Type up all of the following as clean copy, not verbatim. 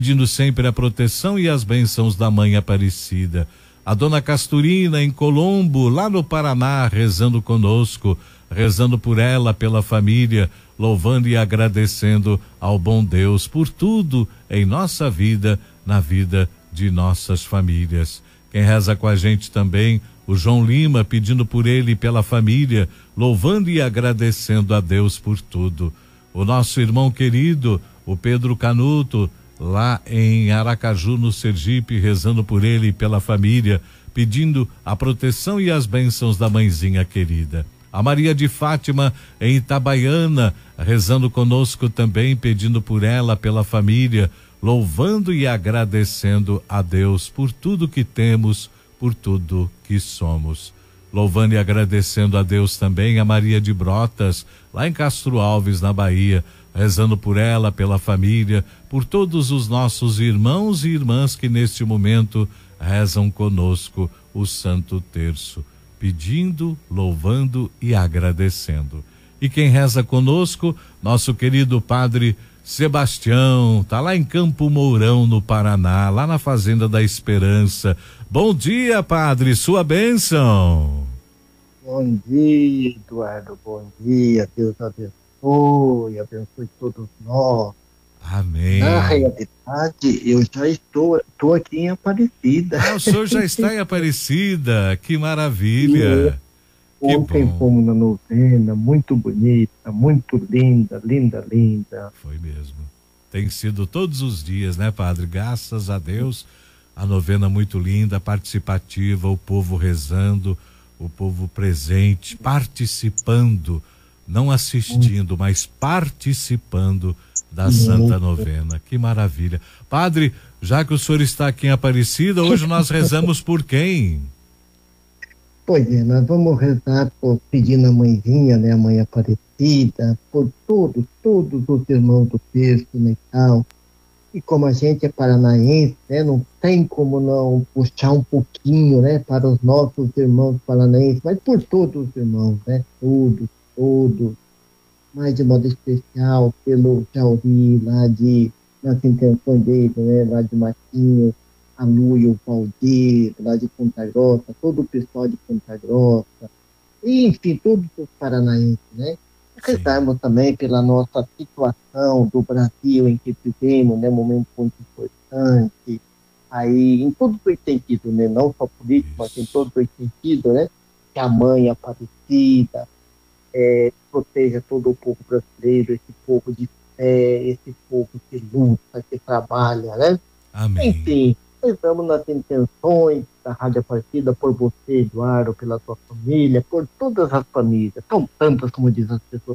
pedindo sempre a proteção e as bênçãos da Mãe Aparecida. A dona Casturina, em Colombo, lá no Paraná, rezando conosco, rezando por ela, pela família, louvando e agradecendo ao bom Deus por tudo em nossa vida, na vida de nossas famílias. Quem reza com a gente também, o João Lima, pedindo por ele e pela família, louvando e agradecendo a Deus por tudo. O nosso irmão querido, o Pedro Canuto, lá em Aracaju, no Sergipe, rezando por ele e pela família, pedindo a proteção e as bênçãos da mãezinha querida. A Maria de Fátima, em Itabaiana, rezando conosco também, pedindo por ela, pela família, louvando e agradecendo a Deus por tudo que temos, por tudo que somos. Louvando e agradecendo a Deus também a Maria de Brotas, lá em Castro Alves, na Bahia, rezando por ela, pela família, por todos os nossos irmãos e irmãs que neste momento rezam conosco o Santo Terço, pedindo, louvando e agradecendo. E quem reza conosco, nosso querido Padre Sebastião, tá lá em Campo Mourão, no Paraná, lá na Fazenda da Esperança. Bom dia, Padre, sua bênção. Bom dia, Eduardo, bom dia, Deus abençoe todos nós. Amém. Na realidade, eu já estou aqui em Aparecida. O senhor já está em Aparecida, que maravilha. Ontem fomos na novena, muito bonita, muito linda, linda, linda. Foi mesmo. Tem sido todos os dias, né, Padre? Graças a Deus, a novena muito linda, participativa, o povo rezando, o povo presente, participando, não assistindo, mas participando da Santa Novena. Que maravilha. Padre, já que o senhor está aqui em Aparecida, hoje nós rezamos por quem? Pois é, nós vamos rezar pedindo a mãezinha, né, a Mãe Aparecida, por todos os irmãos do terço, né, e tal. E como a gente é paranaense, né, não tem como não puxar um pouquinho, né, para os nossos irmãos paranaenses, mas por todos os irmãos, né, todos, mas de modo especial pelo Jauri, nas intenções dele, né, lá de Marquinhos, a Lu e o Valdir, lá de Ponta Grossa, todo o pessoal de Ponta Grossa, e, enfim, todos os paranaenses, né? Rezarmos também pela nossa situação do Brasil em que vivemos, né? Momento muito importante, aí, em todos os sentidos, né? Não só político, mas em todos os sentidos, né? Que a Mãe Aparecida proteja todo o povo brasileiro, esse povo de fé, esse povo que luta, que trabalha, né? Amém. Enfim, rezamos nas intenções da Rádio Aparecida, por você, Eduardo, pela tua família, por todas as famílias. São tantas, como dizem as pessoas,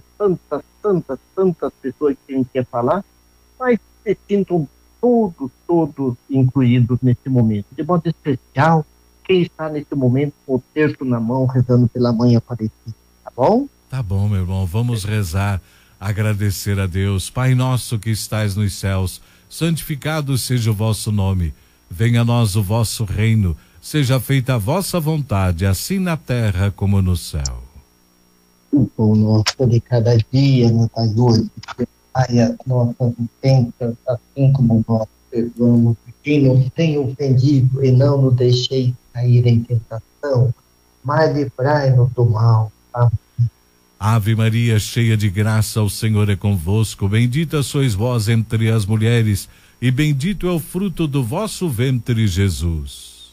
tantas pessoas que a gente quer falar, mas se sintam todos incluídos nesse momento. De modo especial, quem está nesse momento com o terço na mão, rezando pela Mãe Aparecida, tá bom? Tá bom, meu irmão, vamos rezar, agradecer a Deus. Pai nosso que estais nos céus, santificado seja o vosso nome. Venha a nós o vosso reino, seja feita a vossa vontade, assim na terra como no céu. O pão nosso de cada dia nos dai hoje, perdoai as nossas ofensas, assim como nós perdoamos quem nos tem ofendido, e não nos deixeis cair em tentação, mas livrai-nos do mal. Amém. Ave Maria, cheia de graça, o Senhor é convosco, bendita sois vós entre as mulheres, e bendito é o fruto do vosso ventre, Jesus.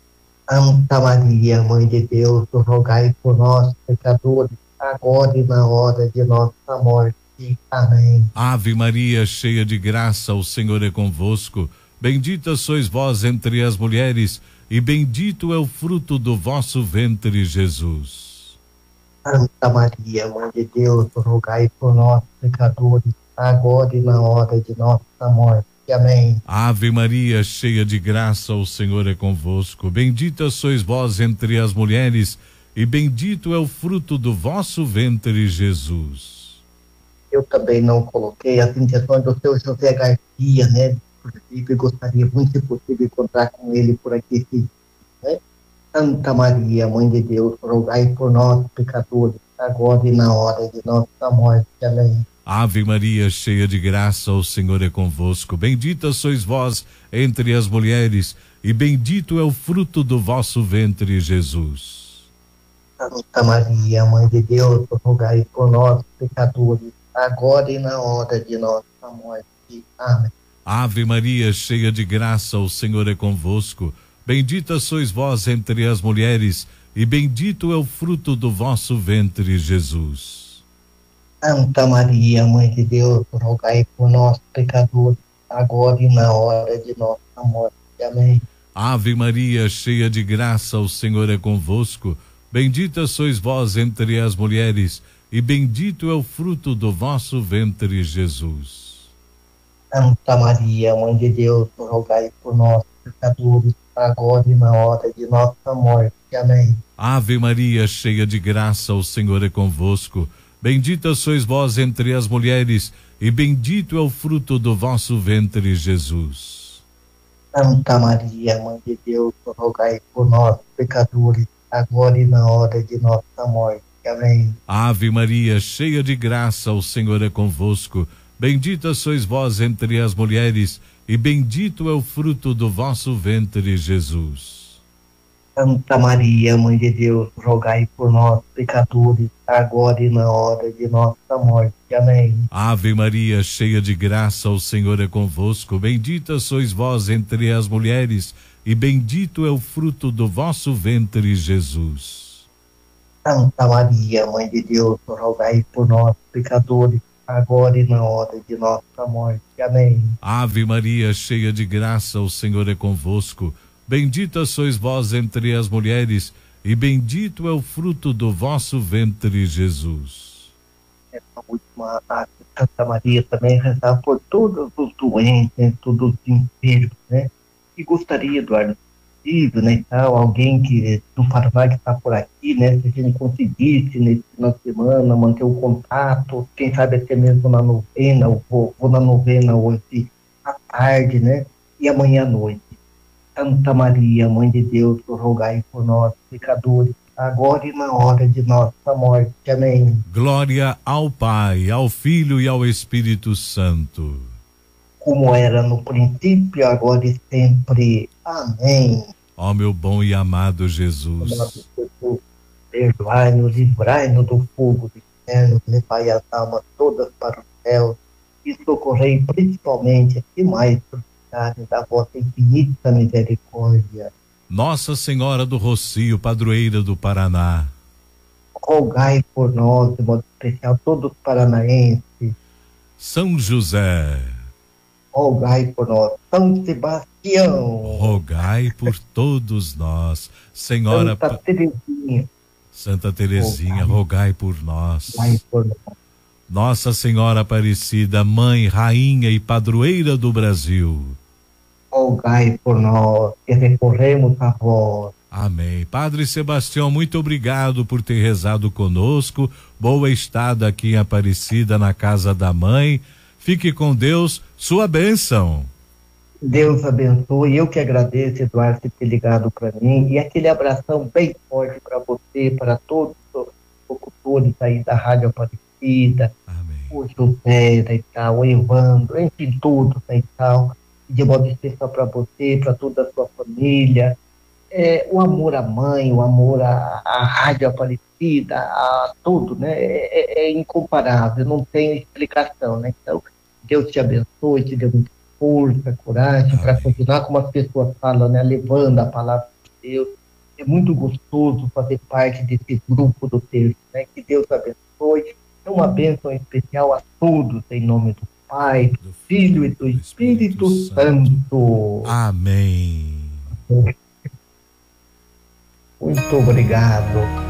Santa Maria, Mãe de Deus, rogai por nós, pecadores, agora e na hora de nossa morte. Amém. Ave Maria, cheia de graça, o Senhor é convosco, bendita sois vós entre as mulheres, e bendito é o fruto do vosso ventre, Jesus. Santa Maria, Mãe de Deus, rogai por nós, pecadores, agora e na hora de nossa morte. Amém. Ave Maria, cheia de graça, o Senhor é convosco. Bendita sois vós entre as mulheres, e bendito é o fruto do vosso ventre, Jesus. Eu também não coloquei as intenções do seu José Garcia, né? Porque gostaria muito, se possível, encontrar com ele por aqui, né? Santa Maria, Mãe de Deus, rogai por nós, pecadores, agora e na hora de nossa morte. Amém. Ave Maria, cheia de graça, o Senhor é convosco. Bendita sois vós entre as mulheres, e bendito é o fruto do vosso ventre, Jesus. Santa Maria, Mãe de Deus, rogai por nós, pecadores, agora e na hora de nossa morte. Amém. Ave Maria, cheia de graça, o Senhor é convosco. Bendita sois vós entre as mulheres, e bendito é o fruto do vosso ventre, Jesus. Santa Maria, Mãe de Deus, rogai por nós, pecadores, agora e na hora de nossa morte. Amém. Ave Maria, cheia de graça, o Senhor é convosco. Bendita sois vós entre as mulheres, e bendito é o fruto do vosso ventre, Jesus. Santa Maria, Mãe de Deus, rogai por nós, pecadores, agora e na hora de nossa morte. Amém. Ave Maria, cheia de graça, o Senhor é convosco. Bendita sois vós entre as mulheres, e bendito é o fruto do vosso ventre, Jesus. Santa Maria, Mãe de Deus, rogai por nós, pecadores, agora e na hora de nossa morte. Amém. Ave Maria, cheia de graça, o Senhor é convosco. Bendita sois vós entre as mulheres, e bendito é o fruto do vosso ventre, Jesus. Santa Maria, Mãe de Deus, rogai por nós, pecadores, agora e na hora de nossa morte. Amém. Ave Maria, cheia de graça, o Senhor é convosco. Bendita sois vós entre as mulheres, e bendito é o fruto do vosso ventre, Jesus. Santa Maria, Mãe de Deus, rogai por nós, pecadores, agora e na hora de nossa morte. Amém. Ave Maria, cheia de graça, o Senhor é convosco. Bendita sois vós entre as mulheres, e bendito é o fruto do vosso ventre, Jesus. Essa última arte, Santa Maria, também rezar por todos os doentes, todos os enfermos, né? E gostaria, Eduardo, né, e tal, alguém que do Paraná que está por aqui, né? Se a gente conseguisse nesse final de semana manter o contato, quem sabe até mesmo na novena, eu vou na novena hoje à tarde, né? E amanhã à noite. Santa Maria, Mãe de Deus, rogai por nós, pecadores, agora e na hora de nossa morte. Amém. Glória ao Pai, ao Filho e ao Espírito Santo. Como era no princípio, agora e sempre. Amém. Ó meu bom e amado Jesus. Perdoai-nos, livrai-nos do fogo do inferno, levai as almas todas para o céu e socorrei principalmente as que mais precisarem da vossa infinita misericórdia. Nossa Senhora do Rocio, padroeira do Paraná, rogai por nós, de modo especial, todos os paranaenses. São José, rogai por nós. São Sebastião, rogai por todos nós. Senhora Santa Teresinha, Santa Teresinha, rogai por nós. rogai por nós. Nossa Senhora Aparecida, Mãe, Rainha e Padroeira do Brasil, rogai por nós, que recorremos a vós. Amém. Padre Sebastião, muito obrigado por ter rezado conosco. Boa estada aqui em Aparecida, na casa da mãe. Fique com Deus, sua bênção. Deus abençoe. Eu que agradeço, Eduardo, por ter ligado para mim. E aquele abração bem forte para você, para todos os locutores aí da Rádio Aparecida. Amém. O José e tal, o Evandro, enfim, todos e tal. De modo especial para você, para toda a sua família. O amor à mãe, o amor à Rádio Aparecida, a tudo, né? É incomparável, não tem explicação, né? Então, Deus te abençoe, te dê muita força, coragem para continuar, como as pessoas falam, né? Levando a palavra de Deus. É muito gostoso fazer parte desse grupo do texto, né? Que Deus abençoe. É uma bênção especial a todos, em nome do Pai, do Filho e do Espírito Santo. Amém. Muito obrigado.